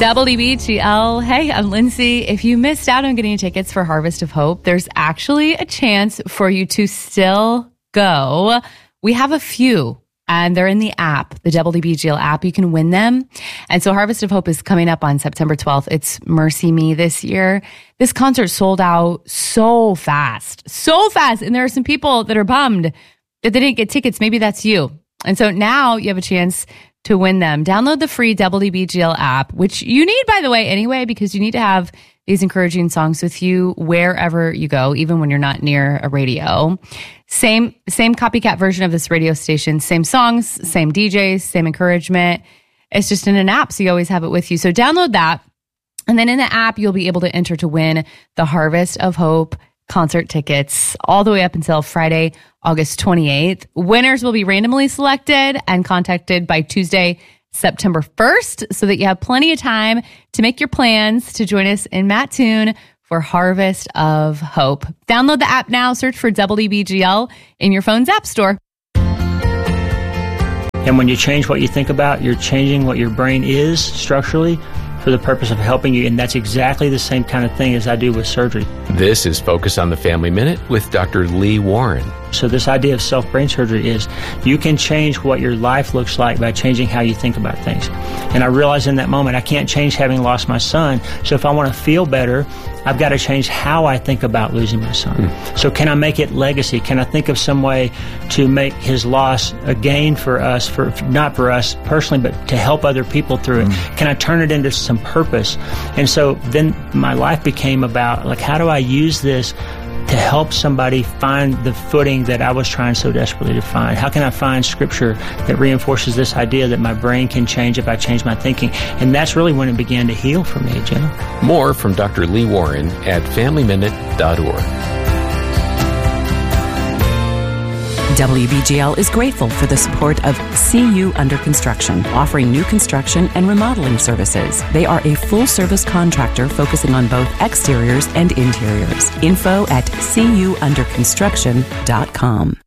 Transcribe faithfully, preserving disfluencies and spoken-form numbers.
W B G L. Hey, I'm Lindsay. If you missed out on getting tickets for Harvest of Hope, there's actually a chance for you to still go. We have a few, and they're in the app, the W B G L app. You can win them. And so Harvest of Hope is coming up on September twelfth. It's Mercy Me this year. This concert sold out so fast, so fast. And there are some people that are bummed that they didn't get tickets. Maybe that's you. And so now you have a chance to win them. Download the free W B G L app, which you need, by the way, anyway, because you need to have these encouraging songs with you wherever you go, even when you're not near a radio. Same, same copycat version of this radio station, same songs, same D Js, same encouragement. It's just in an app, so you always have it with you. So download that. And then in the app, you'll be able to enter to win the Harvest of Hope concert tickets all the way up until Friday, August twenty-eighth. Winners will be randomly selected and contacted by Tuesday, September first, so that you have plenty of time to make your plans to join us in Mattoon for Harvest of Hope. Download the app now. Search for W B G L in your phone's app store. And when you change what you think about, you're changing what your brain is structurally for the purpose of helping you. And that's exactly the same kind of thing as I do with surgery. This is Focus on the Family Minute with Doctor Lee Warren. So this idea of self-brain surgery is you can change what your life looks like by changing how you think about things. And I realized in that moment, I can't change having lost my son. So if I want to feel better, I've got to change how I think about losing my son. Mm. So can I make it legacy? Can I think of some way to make his loss a gain for us, for not for us personally, but to help other people through mm. it? Can I turn it into some purpose? And so then my life became about, like, how do I use this to help somebody find the footing that I was trying so desperately to find? How can I find scripture that reinforces this idea that my brain can change if I change my thinking? And that's really when it began to heal for me, Jenna. More from Doctor Lee Warren at family minute dot org. W B G L is grateful for the support of C U Under Construction, offering new construction and remodeling services. They are a full-service contractor focusing on both exteriors and interiors. Info at C U under construction dot com.